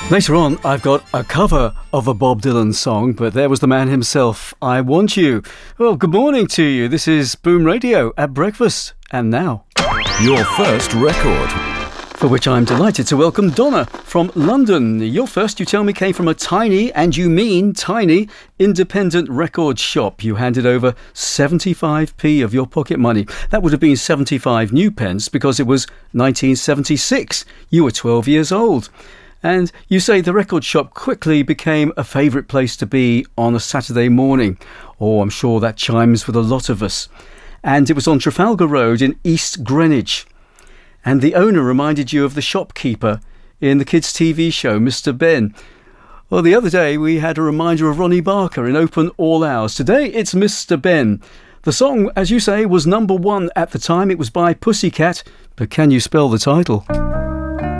Later on, I've got a cover of a Bob Dylan song, but there was the man himself, I Want You. Well, good morning to you. This is Boom Radio at breakfast. And now, your first record, for which I'm delighted to welcome Donna from London. Your first, you tell me, came from a tiny, and you mean tiny, independent record shop. You handed over 75p of your pocket money. That would have been 75 new pence because it was 1976. You were 12 years old. And you say the record shop quickly became a favourite place to be on a Saturday morning. Oh, I'm sure that chimes with a lot of us. And it was on Trafalgar Road in East Greenwich. And the owner reminded you of the shopkeeper in the kids' TV show, Mr. Ben. Well, the other day we had a reminder of Ronnie Barker in Open All Hours. Today it's Mr. Ben. The song, as you say, was number one at the time. It was by Pussycat. But can you spell the title?